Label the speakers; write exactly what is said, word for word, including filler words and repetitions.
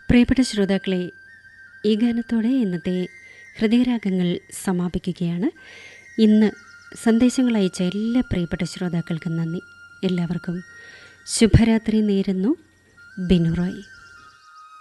Speaker 1: പ്രിയപ്പെട്ട ശ്രോതാക്കളെ, ഈ ഗാനത്തോടെ ഇന്നത്തെ ഹൃദയരാഗങ്ങൾ സമാപിക്കുകയാണ്. ഇന്ന് സന്ദേശങ്ങൾ അയച്ച എല്ലാ പ്രിയപ്പെട്ട ശ്രോതാക്കൾക്കും നന്ദി. എല്ലാവർക്കും ശുഭരാത്രി നേരുന്നു. ബിനുറോയ്.